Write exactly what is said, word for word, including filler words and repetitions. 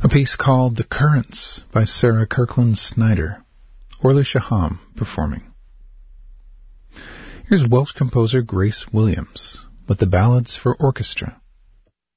A piece called The Currents by Sarah Kirkland Snyder. Orly Shaham performing. Here's Welsh composer Grace Williams with the Ballads for Orchestra.